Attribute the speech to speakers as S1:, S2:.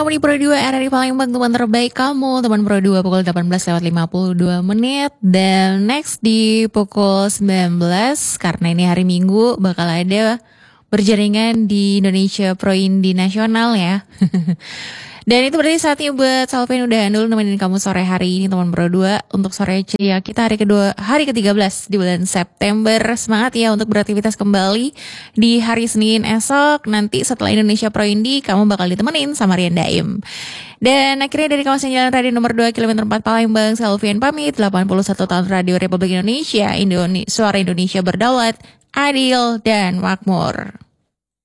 S1: kamu di Pro 2 RRI Palembang, teman terbaik kamu. Teman Pro 2 pukul 18:52. Dan next di pukul 19, karena ini hari Minggu, bakal ada berjaringan di Indonesia Pro Indie Nasional ya. Dan itu berarti saatnya buat Salvin udahan dulu nemenin kamu sore hari ini teman Pro 2. Untuk sore ceria kita hari ke-13 di bulan September. Semangat ya untuk beraktivitas kembali di hari Senin esok. Nanti setelah Indonesia Pro Indie kamu bakal ditemenin sama Rian Daim. Dan akhirnya dari kawasan Jalan Radio nomor 2 kilometer 4 Palembang, Salvian pamit. 81 tahun Radio Republik Indonesia, Suara Indonesia berdaulat, adil dan makmur.